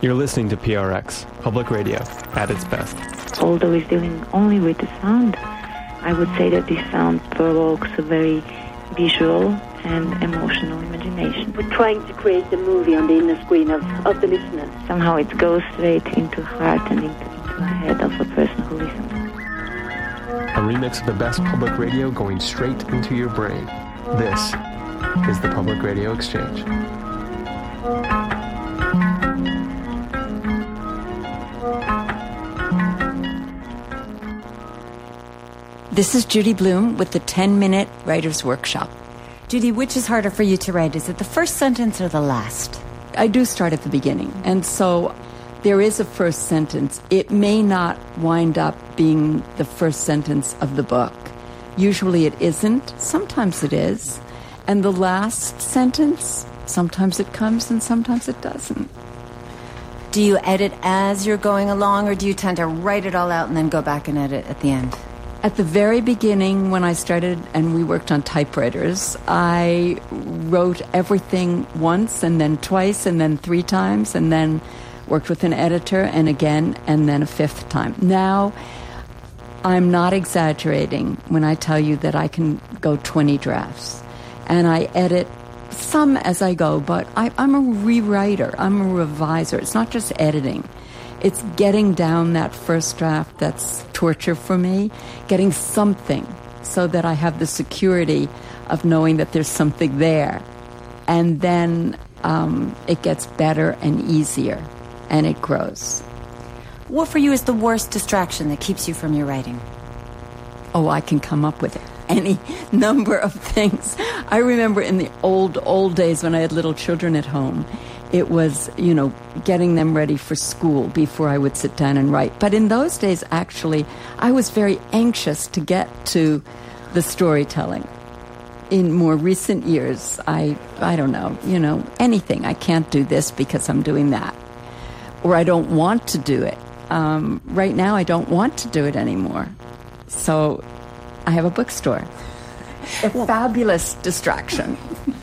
You're listening to PRX, public radio, at its best. Although it's dealing only with the sound, I would say that this sound provokes a very visual and emotional imagination. We're trying to create the movie on the inner screen of the listener. Somehow it goes straight into the heart and into the head of a person who listens. A remix of the best public radio going straight into your brain. This is the Public Radio Exchange. This is Judy Blume with the 10-Minute Writer's Workshop. Judy, which is harder for you to write? Is it the first sentence or the last? I do start at the beginning, and so there is a first sentence. It may not wind up being the first sentence of the book. Usually it isn't. Sometimes it is. And the last sentence, sometimes it comes and sometimes it doesn't. Do you edit as you're going along, or do you tend to write it all out and then go back and edit at the end? At the very beginning, when I started and we worked on typewriters, I wrote everything once and then twice and then 3 times and then worked with an editor and again and then a 5th time. Now, I'm not exaggerating when I tell you that I can go 20 drafts. And I edit some as I go, but I'm a rewriter. I'm a reviser. It's not just editing. It's getting down that first draft that's torture for me, getting something so that I have the security of knowing that there's something there. And then it gets better and easier, and it grows. What for you is the worst distraction that keeps you from your writing? Oh, I can come up with any number of things. I remember in the old days when I had little children at home, it was, getting them ready for school before I would sit down and write. But in those days, actually, I was very anxious to get to the storytelling. In more recent years, I don't know, anything. I can't do this because I'm doing that. Or I don't want to do it. Right now, I don't want to do it anymore. So I have a bookstore. A fabulous distraction.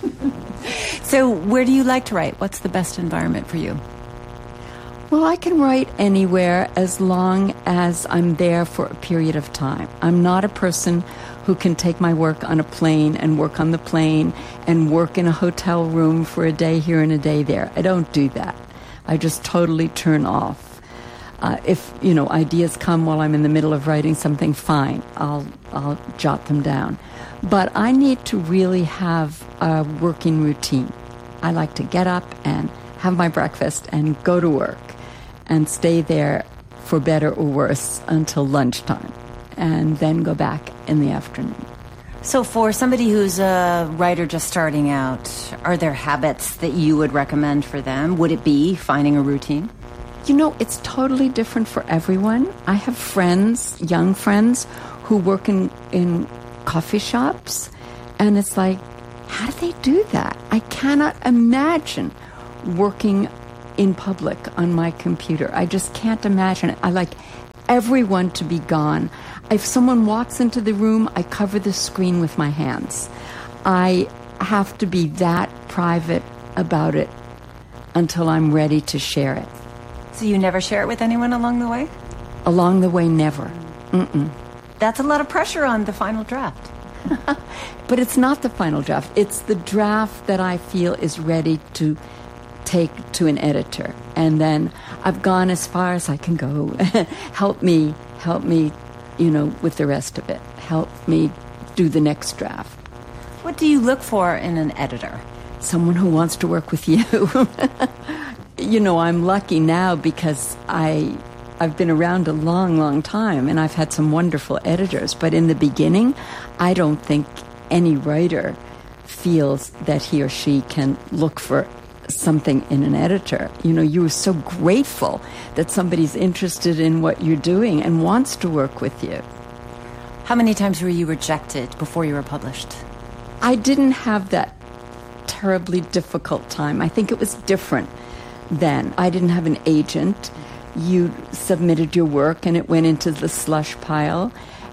So where do you like to write? What's the best environment for you? Well, I can write anywhere as long as I'm there for a period of time. I'm not a person who can take my work on a plane and work on the plane and work in a hotel room for a day here and a day there. I don't do that. I just totally turn off. If, ideas come while I'm in the middle of writing something, fine. I'll jot them down. But I need to really have a working routine. I like to get up and have my breakfast and go to work and stay there for better or worse until lunchtime and then go back in the afternoon. So for somebody who's a writer just starting out, are there habits that you would recommend for them? Would it be finding a routine? It's totally different for everyone. I have friends, young friends, who work in coffee shops, and it's like, how do they do that? I cannot imagine working in public on my computer. I just can't imagine it. I like everyone to be gone. If someone walks into the room, I cover the screen with my hands. I have to be that private about it until I'm ready to share it. So you never share it with anyone along the way? Along the way, never. Mm-mm. That's a lot of pressure on the final draft. But it's not the final draft. It's the draft that I feel is ready to take to an editor. And then I've gone as far as I can go. Help me, with the rest of it. Help me do the next draft. What do you look for in an editor? Someone who wants to work with you. I'm lucky now because I've been around a long, long time, and I've had some wonderful editors. But in the beginning, I don't think any writer feels that he or she can look for something in an editor. You are so grateful that somebody's interested in what you're doing and wants to work with you. How many times were you rejected before you were published? I didn't have that terribly difficult time. I think it was different then. I didn't have an agent. You submitted your work and it went into the slush pile.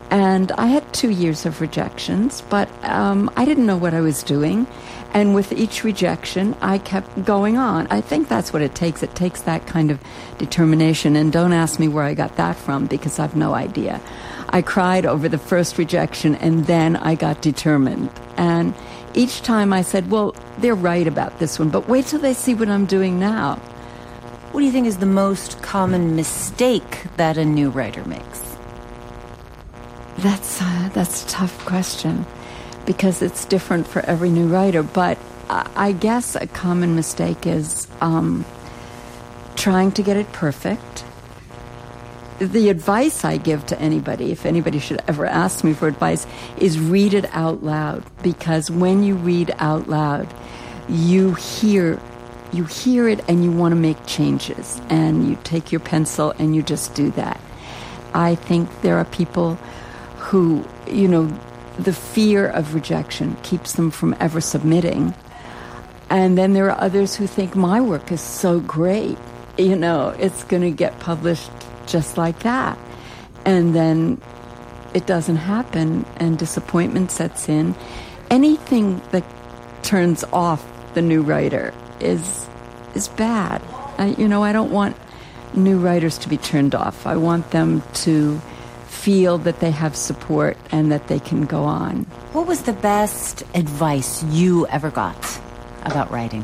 And I had 2 years of rejections, but I didn't know what I was doing. And with each rejection, I kept going on. I think that's what it takes. It takes that kind of determination. And don't ask me where I got that from, because I've no idea. I cried over the first rejection, and then I got determined. And each time I said, well, they're right about this one, but wait till they see what I'm doing now. What do you think is the most common mistake that a new writer makes? That's a tough question, because it's different for every new writer. But I guess a common mistake is trying to get it perfect. The advice I give to anybody, if anybody should ever ask me for advice, is read it out loud. Because when you read out loud, you hear it and you want to make changes. And you take your pencil and you just do that. I think there are people who, the fear of rejection keeps them from ever submitting. And then there are others who think, my work is so great, it's going to get published just like that. And then it doesn't happen, and disappointment sets in. Anything that turns off the new writer is bad. I don't want new writers to be turned off. I want them to feel that they have support and that they can go on. What was the best advice you ever got about writing?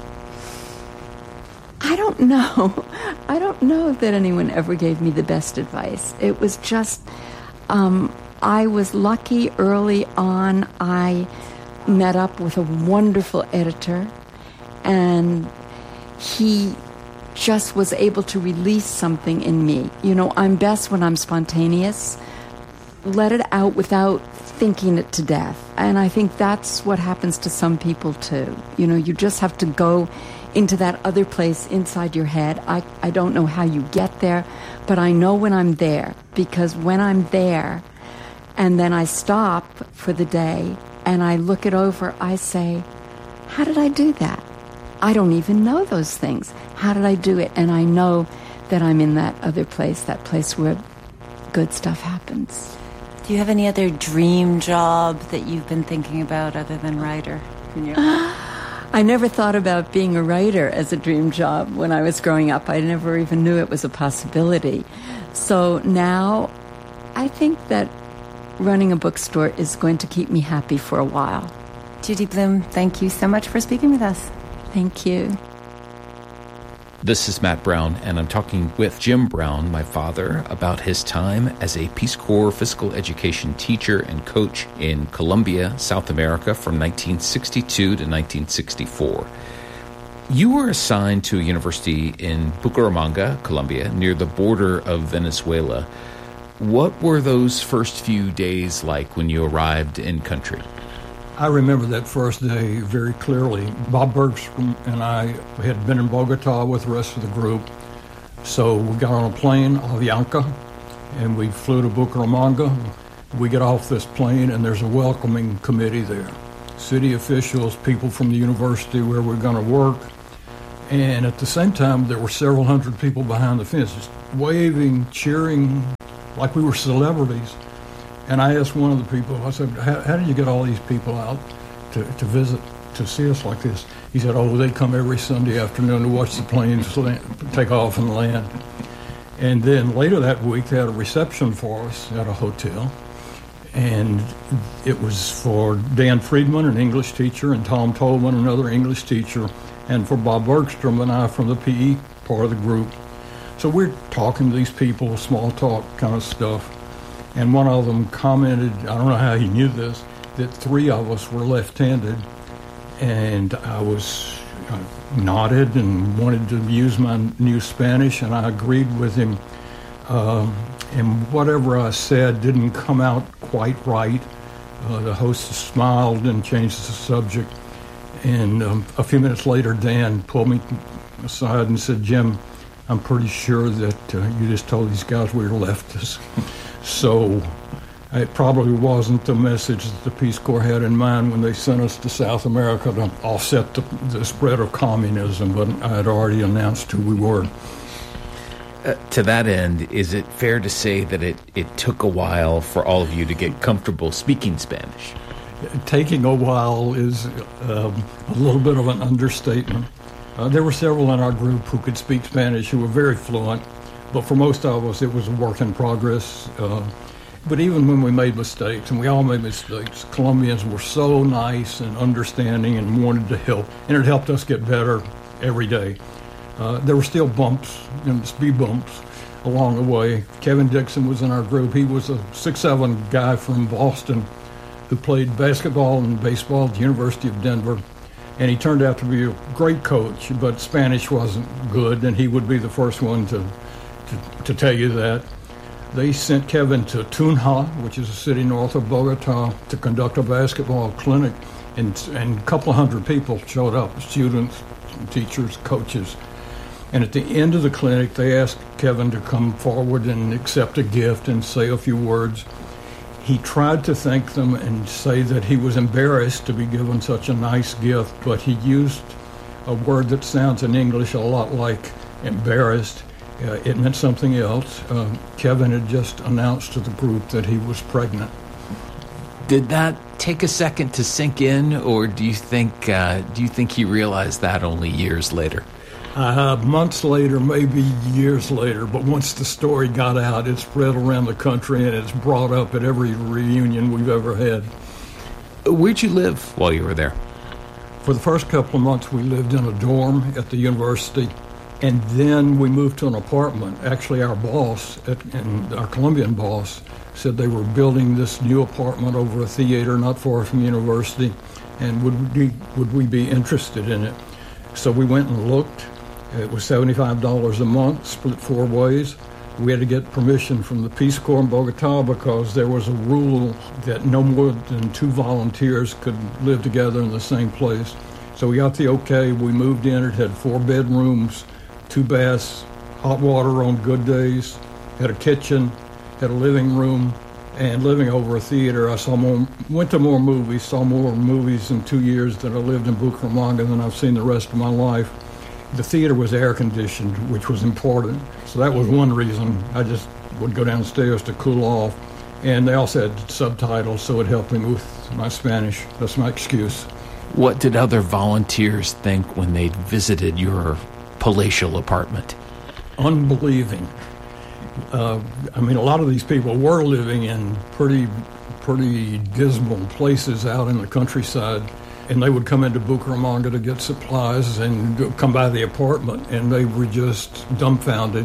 I don't know. I don't know that anyone ever gave me the best advice. It was just, I was lucky early on. I met up with a wonderful editor, and he just was able to release something in me. I'm best when I'm spontaneous. Let it out without thinking it to death. And I think that's what happens to some people too. You just have to go into that other place inside your head. I don't know how you get there, but I know when I'm there, because when I'm there and then I stop for the day and I look it over, I say, how did I do that? I don't even know those things. How did I do it? And I know that I'm in that other place, that place where good stuff happens. Do you have any other dream job that you've been thinking about other than writer? I never thought about being a writer as a dream job when I was growing up. I never even knew it was a possibility. So now I think that running a bookstore is going to keep me happy for a while. Judy Blume, thank you so much for speaking with us. Thank you. This is Matt Brown, and I'm talking with Jim Brown, my father, about his time as a Peace Corps physical education teacher and coach in Colombia, South America, from 1962 to 1964. You were assigned to a university in Bucaramanga, Colombia, near the border of Venezuela. What were those first few days like when you arrived in country? I remember that first day very clearly. Bob Bergstrom and I had been in Bogota with the rest of the group. So we got on a plane, Avianca, and we flew to Bucaramanga. We get off this plane, and there's a welcoming committee there. City officials, people from the university where we're going to work. And at the same time, there were several hundred people behind the fences, waving, cheering, like we were celebrities. And I asked one of the people, I said, how did you get all these people out to visit, to see us like this? He said, they come every Sunday afternoon to watch the planes take off and land. And then later that week, they had a reception for us at a hotel. And it was for Dan Friedman, an English teacher, and Tom Tolman, another English teacher, and for Bob Bergstrom and I from the PE part of the group. So we're talking to these people, small talk kind of stuff. And one of them commented, I don't know how he knew this, that 3 of us were left-handed. And I nodded and wanted to use my new Spanish, and I agreed with him. And whatever I said didn't come out quite right. The host smiled and changed the subject. And a few minutes later, Dan pulled me aside and said, Jim, I'm pretty sure that you just told these guys we were leftists. So it probably wasn't the message that the Peace Corps had in mind when they sent us to South America to offset the spread of communism, but I had already announced who we were. To that end, is it fair to say that it took a while for all of you to get comfortable speaking Spanish? Taking a while is a little bit of an understatement. There were several in our group who could speak Spanish who were very fluent, but for most of us it was a work in progress. But even when we made mistakes, and we all made mistakes, Colombians were so nice and understanding and wanted to help, and it helped us get better every day. There were still bumps, speed bumps along the way. Kevin Dixon was in our group. He was a 6'7" guy from Boston who played basketball and baseball at the University of Denver. And he turned out to be a great coach, but Spanish wasn't good, and he would be the first one to tell you that. They sent Kevin to Tunja, which is a city north of Bogota, to conduct a basketball clinic, and a couple of hundred people showed up, students, teachers, coaches. And at the end of the clinic, they asked Kevin to come forward and accept a gift and say a few words. He tried to thank them and say that he was embarrassed to be given such a nice gift, but he used a word that sounds in English a lot like embarrassed. It meant something else. Kevin had just announced to the group that he was pregnant. Did that take a second to sink in, or do you think he realized that only years later? Months later, maybe years later, but once the story got out, it spread around the country, and it's brought up at every reunion we've ever had. Where'd you live while you were there? For the first couple of months, we lived in a dorm at the university, and then we moved to an apartment. Actually, our boss, and our Colombian boss, said they were building this new apartment over a theater not far from the university, and would we be interested in it? So we went and looked. It was $75 a month, split 4 ways. We had to get permission from the Peace Corps in Bogota because there was a rule that no more than 2 volunteers could live together in the same place. So we got the okay. We moved in. It had 4 bedrooms, 2 baths, hot water on good days, had a kitchen, had a living room, and living over a theater. Went to more movies, saw more movies in 2 years that I lived in Bucaramanga than I've seen the rest of my life. The theater was air-conditioned, which was important. So that was one reason I just would go downstairs to cool off. And they also had subtitles, so it helped me with my Spanish. That's my excuse. What did other volunteers think when they visited your palatial apartment? Unbelieving. A lot of these people were living in pretty dismal places out in the countryside, and they would come into Bucaramanga to get supplies and come by the apartment, and they were just dumbfounded.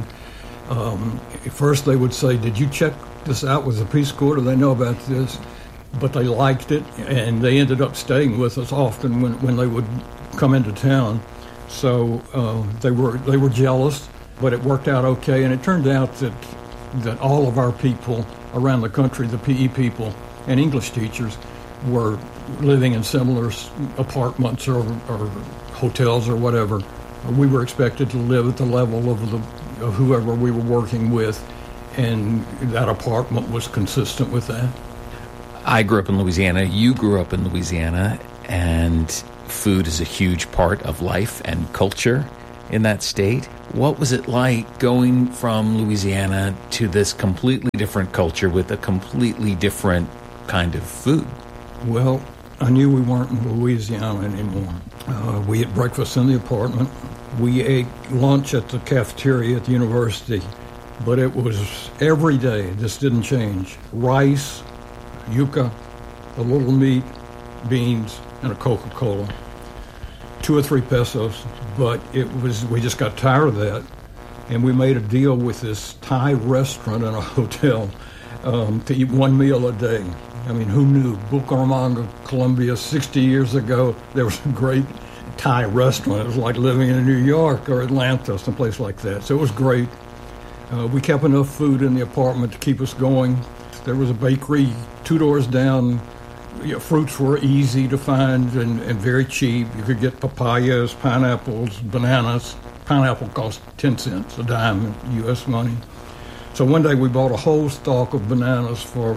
At first they would say, "Did you check this out with the Peace Corps? Do they know about this?" But they liked it, and they ended up staying with us often when they would come into town. So they were jealous, but it worked out okay, and it turned out that all of our people around the country, the PE people and English teachers, were living in similar apartments or hotels or whatever. We were expected to live at the level of whoever we were working with, and that apartment was consistent with that. I grew up in Louisiana. You grew up in Louisiana, and food is a huge part of life and culture in that state. What was it like going from Louisiana to this completely different culture with a completely different kind of food? Well, I knew we weren't in Louisiana anymore. We ate breakfast in the apartment. We ate lunch at the cafeteria at the university, but it was every day. This didn't change. Rice, yuca, a little meat, beans, and a Coca-Cola. 2 or 3 pesos, but we just got tired of that, and we made a deal with this Thai restaurant in a hotel to eat 1 meal a day. I mean, who knew? Bucaramanga, Colombia, 60 years ago, there was a great Thai restaurant. It was like living in New York or Atlanta, someplace like that. So it was great. We kept enough food in the apartment to keep us going. There was a bakery 2 doors down. Fruits were easy to find and very cheap. You could get papayas, pineapples, bananas. Pineapple cost 10 cents, a dime in U.S. money. So one day we bought a whole stalk of bananas for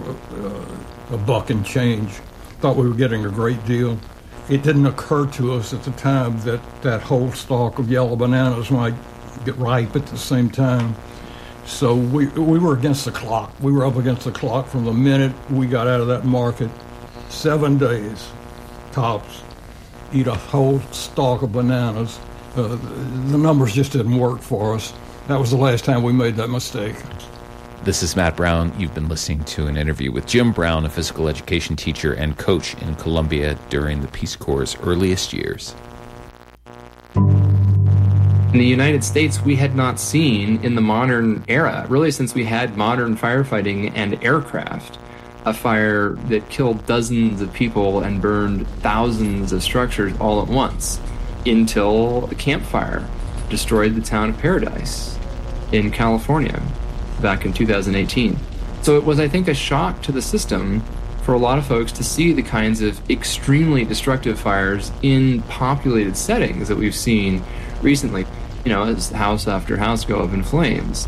$1 and change. Thought we were getting a great deal. It didn't occur to us at the time that whole stalk of yellow bananas might get ripe at the same time. So we were against the clock. We were up against the clock from the minute we got out of that market. 7 days, tops, eat a whole stalk of bananas. The numbers just didn't work for us. That was the last time we made that mistake. This is Matt Brown. You've been listening to an interview with Jim Brown, a physical education teacher and coach in Colombia during the Peace Corps' earliest years. In the United States, we had not seen in the modern era, really since we had modern firefighting and aircraft, a fire that killed dozens of people and burned thousands of structures all at once, until the Camp Fire destroyed the town of Paradise in California back in 2018. So it was, I think, a shock to the system for a lot of folks to see the kinds of extremely destructive fires in populated settings that we've seen recently, as house after house go up in flames.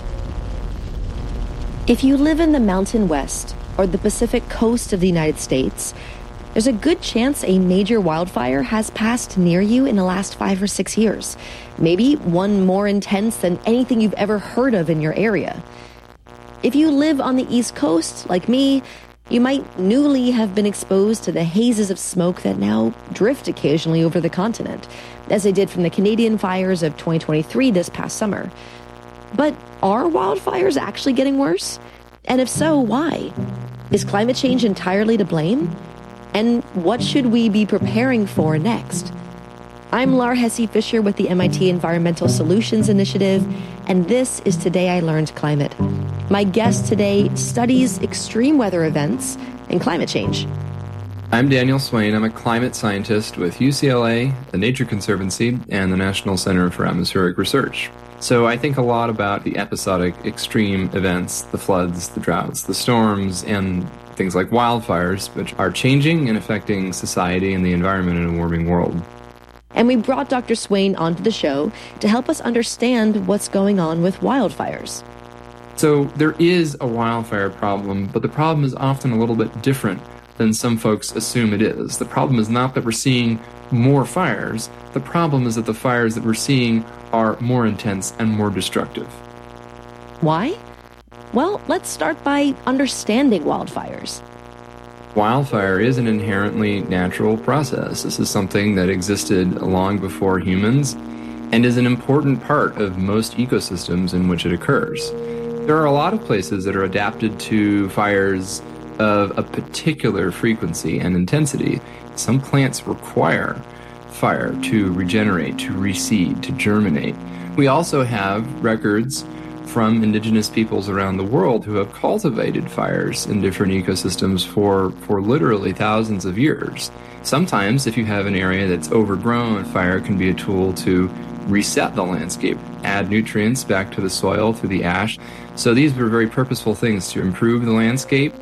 If you live in the Mountain West or the Pacific coast of the United States, there's a good chance a major wildfire has passed near you in the last 5 or 6 years. Maybe one more intense than anything you've ever heard of in your area. If you live on the East Coast, like me, you might newly have been exposed to the hazes of smoke that now drift occasionally over the continent, as they did from the Canadian fires of 2023 this past summer. But are wildfires actually getting worse? And if so, why? Is climate change entirely to blame? And what should we be preparing for next? I'm Lar Hesse Fisher with the MIT Environmental Solutions Initiative, and this is Today I Learned Climate. My guest today studies extreme weather events and climate change. I'm Daniel Swain. I'm a climate scientist with UCLA, the Nature Conservancy, and the National Center for Atmospheric Research. So I think a lot about the episodic extreme events, the floods, the droughts, the storms, and things like wildfires, which are changing and affecting society and the environment in a warming world. And we brought Dr. Swain onto the show to help us understand what's going on with wildfires. So there is a wildfire problem, but the problem is often a little bit different than some folks assume it is. The problem is not that we're seeing more fires. The problem is that the fires that we're seeing are more intense and more destructive. Why? Well, let's start by understanding wildfires. Wildfire is an inherently natural process. This is something that existed long before humans and is an important part of most ecosystems in which it occurs. There are a lot of places that are adapted to fires of a particular frequency and intensity. Some plants require fire to regenerate, to reseed, to germinate. We also have records from indigenous peoples around the world who have cultivated fires in different ecosystems for literally thousands of years. Sometimes, if you have an area that's overgrown, fire can be a tool to reset the landscape, add nutrients back to the soil through the ash. So these were very purposeful things to improve the landscape.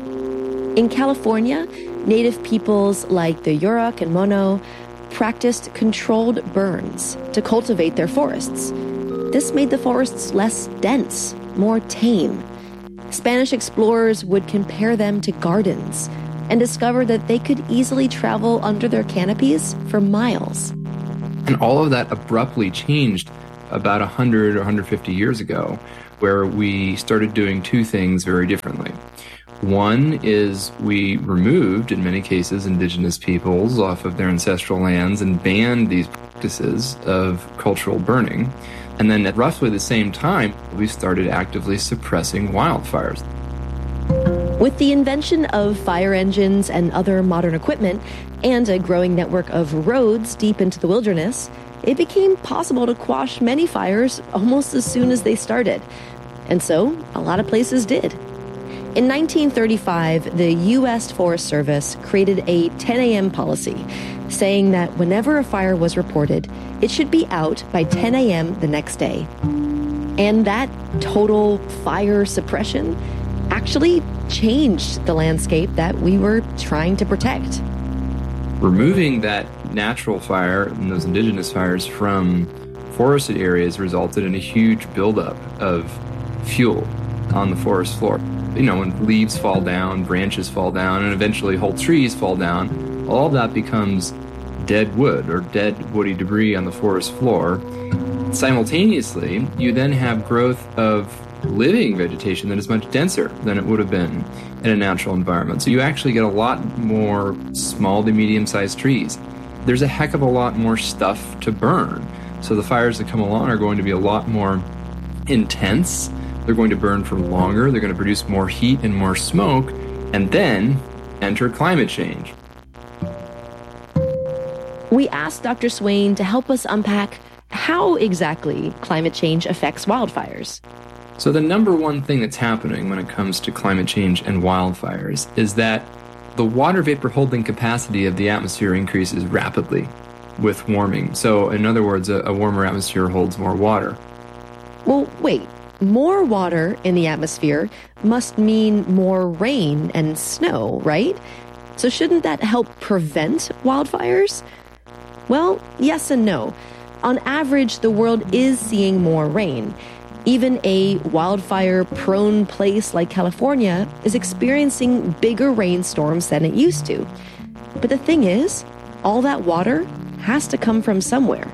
In California, native peoples like the Yurok and Mono practiced controlled burns to cultivate their forests. This made the forests less dense, more tame. Spanish explorers would compare them to gardens and discover that they could easily travel under their canopies for miles. And all of that abruptly changed about 100 or 150 years ago, where we started doing two things very differently. One is we removed, in many cases, indigenous peoples off of their ancestral lands and banned these practices of cultural burning. And then at roughly the same time, we started actively suppressing wildfires. With the invention of fire engines and other modern equipment, and a growing network of roads deep into the wilderness, it became possible to quash many fires almost as soon as they started. And so, a lot of places did. In 1935, the U.S. Forest Service created a 10 a.m. policy, saying that whenever a fire was reported, it should be out by 10 a.m. the next day. And that total fire suppression actually changed the landscape that we were trying to protect. Removing that natural fire and those indigenous fires from forested areas resulted in a huge buildup of fuel on the forest floor. When leaves fall down, branches fall down, and eventually whole trees fall down, all of that becomes dead wood or dead woody debris on the forest floor. Simultaneously, you then have growth of living vegetation that is much denser than it would have been in a natural environment. So you actually get a lot more small to medium-sized trees. There's a heck of a lot more stuff to burn. So the fires that come along are going to be a lot more intense. They're going to burn for longer. They're going to produce more heat and more smoke. And then enter climate change. We asked Dr. Swain to help us unpack how exactly climate change affects wildfires. So the number one thing that's happening when it comes to climate change and wildfires is that the water vapor holding capacity of the atmosphere increases rapidly with warming. So in other words, a warmer atmosphere holds more water. Well, wait. More water in the atmosphere must mean more rain and snow, right? So shouldn't that help prevent wildfires? Well, yes and no. On average, the world is seeing more rain. Even a wildfire-prone place like California is experiencing bigger rainstorms than it used to. But the thing is, all that water has to come from somewhere.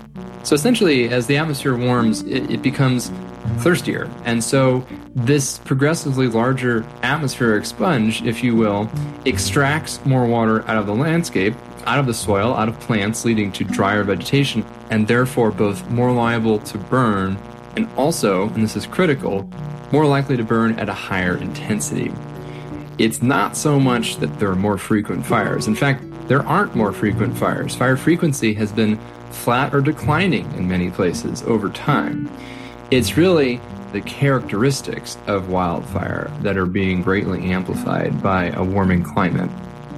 So essentially, as the atmosphere warms, it becomes thirstier. And so this progressively larger atmospheric sponge, if you will, extracts more water out of the landscape, out of the soil, out of plants, leading to drier vegetation, and therefore both more liable to burn and also, and this is critical, more likely to burn at a higher intensity. It's not so much that there are more frequent fires. In fact, there aren't more frequent fires. Fire frequency has been flat or declining in many places over time. It's really the characteristics of wildfire that are being greatly amplified by a warming climate.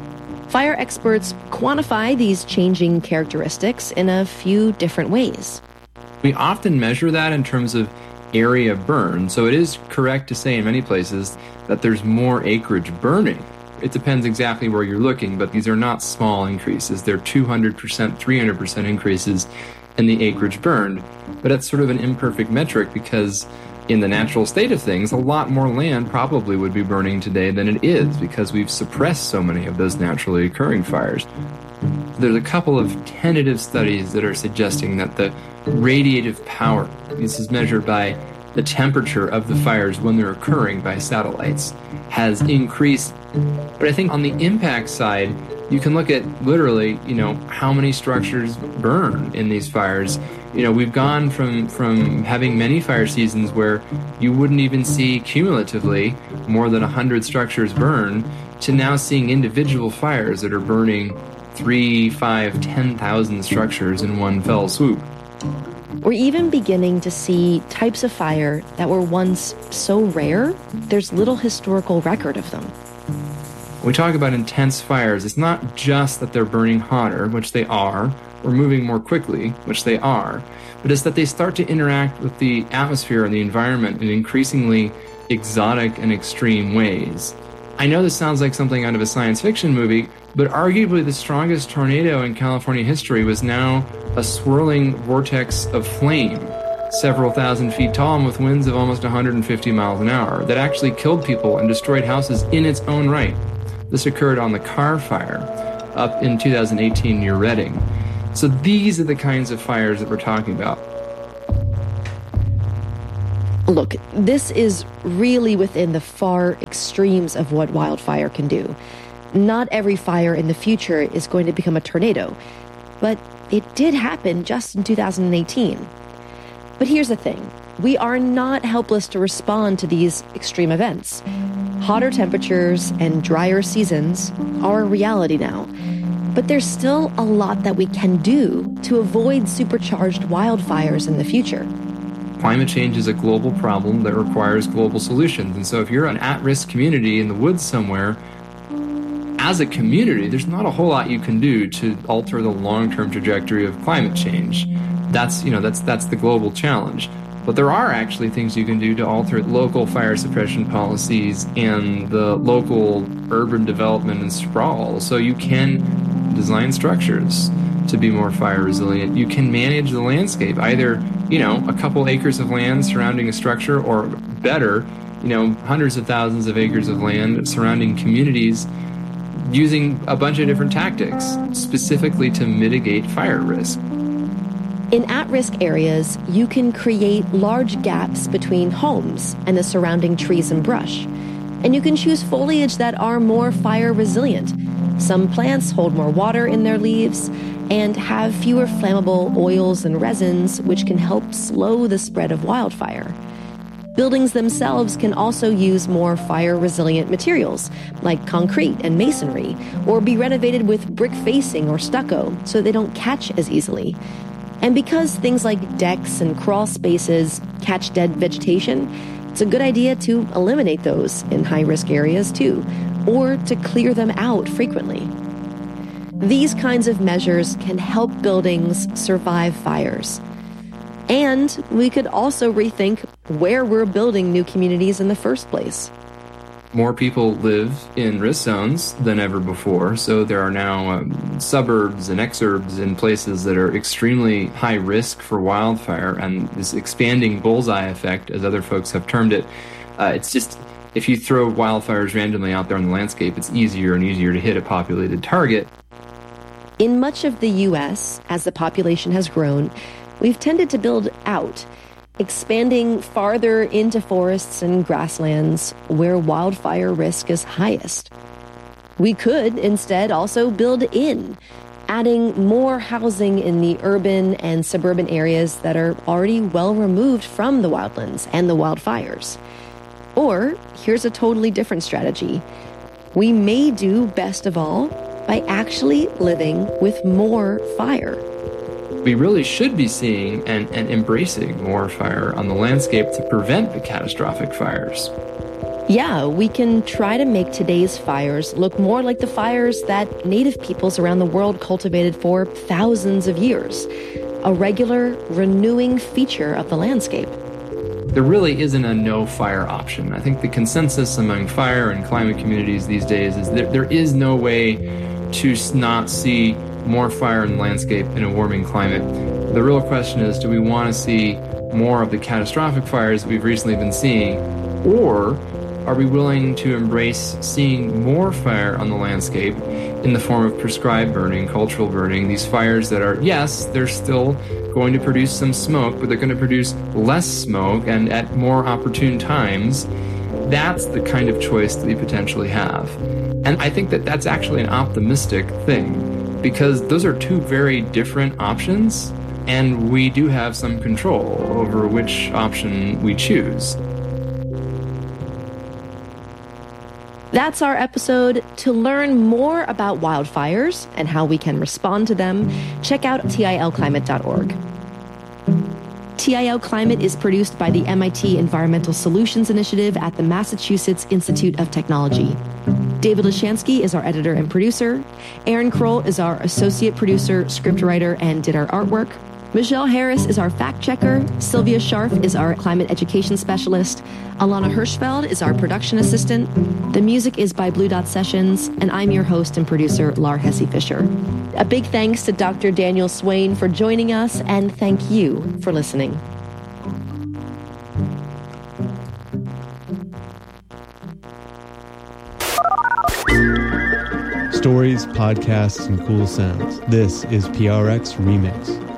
Fire experts quantify these changing characteristics in a few different ways. We often measure that in terms of area burned, so it is correct to say in many places that there's more acreage burning. It depends exactly where you're looking, but these are not small increases. They're 200%, 300% increases in the acreage burned. But it's sort of an imperfect metric because in the natural state of things, a lot more land probably would be burning today than it is because we've suppressed so many of those naturally occurring fires. There's a couple of tentative studies that are suggesting that the radiative power, this is measured by the temperature of the fires when they're occurring by satellites, has increased. But I think on the impact side, you can look at literally, how many structures burn in these fires. We've gone from having many fire seasons where you wouldn't even see cumulatively more than 100 structures burn to now seeing individual fires that are burning 3, 5, 10,000 structures in one fell swoop. We're even beginning to see types of fire that were once so rare, there's little historical record of them. When we talk about intense fires, it's not just that they're burning hotter, which they are, or moving more quickly, which they are, but it's that they start to interact with the atmosphere and the environment in increasingly exotic and extreme ways. I know this sounds like something out of a science fiction movie, but arguably the strongest tornado in California history was now a swirling vortex of flame, several thousand feet tall and with winds of almost 150 miles an hour, that actually killed people and destroyed houses in its own right. This occurred on the Carr Fire up in 2018 near Redding. So these are the kinds of fires that we're talking about. Look, this is really within the far extremes of what wildfire can do. Not every fire in the future is going to become a tornado, but it did happen just in 2018. But here's the thing. We are not helpless to respond to these extreme events. Hotter temperatures and drier seasons are a reality now. But there's still a lot that we can do to avoid supercharged wildfires in the future. Climate change is a global problem that requires global solutions. And so if you're an at-risk community in the woods somewhere, as a community, there's not a whole lot you can do to alter the long-term trajectory of climate change. That's the global challenge. But there are actually things you can do to alter local fire suppression policies and the local urban development and sprawl. So you can design structures to be more fire resilient. You can manage the landscape, either, a couple acres of land surrounding a structure, or better, hundreds of thousands of acres of land surrounding communities, using a bunch of different tactics specifically to mitigate fire risk. In at-risk areas, you can create large gaps between homes and the surrounding trees and brush. And you can choose foliage that are more fire resilient. Some plants hold more water in their leaves and have fewer flammable oils and resins, which can help slow the spread of wildfire. Buildings themselves can also use more fire-resilient materials, like concrete and masonry, or be renovated with brick facing or stucco so they don't catch as easily. And because things like decks and crawl spaces catch dead vegetation, it's a good idea to eliminate those in high-risk areas too, or to clear them out frequently. These kinds of measures can help buildings survive fires. And we could also rethink where we're building new communities in the first place. More people live in risk zones than ever before, so there are now suburbs and exurbs in places that are extremely high risk for wildfire, and this expanding bullseye effect, as other folks have termed it, it's just, if you throw wildfires randomly out there on the landscape, it's easier and easier to hit a populated target. In much of the U.S., as the population has grown, we've tended to build out, expanding farther into forests and grasslands where wildfire risk is highest. We could instead also build in, adding more housing in the urban and suburban areas that are already well removed from the wildlands and the wildfires. Or, here's a totally different strategy. We may do best of all by actually living with more fire. We really should be seeing and embracing more fire on the landscape to prevent the catastrophic fires. Yeah, we can try to make today's fires look more like the fires that native peoples around the world cultivated for thousands of years, a regular, renewing feature of the landscape. There really isn't a no fire option. I think the consensus among fire and climate communities these days is that there is no way to not see more fire in the landscape in a warming climate. The real question is, do we want to see more of the catastrophic fires that we've recently been seeing, or are we willing to embrace seeing more fire on the landscape in the form of prescribed burning, cultural burning, these fires that are, yes, they're still going to produce some smoke, but they're going to produce less smoke and at more opportune times? That's the kind of choice that we potentially have. And I think that that's actually an optimistic thing, because those are two very different options, and we do have some control over which option we choose. That's our episode. To learn more about wildfires and how we can respond to them, check out tilclimate.org. TIL Climate is produced by the MIT Environmental Solutions Initiative at the Massachusetts Institute of Technology. David Lashansky is our editor and producer. Aaron Kroll is our associate producer, scriptwriter, and did our artwork. Michelle Harris is our fact checker. Sylvia Scharf is our climate education specialist. Alana Hirschfeld is our production assistant. The music is by Blue Dot Sessions, and I'm your host and producer, Lar Hesse Fisher. A big thanks to Dr. Daniel Swain for joining us, and thank you for listening. Stories, podcasts, and cool sounds. This is PRX Remix.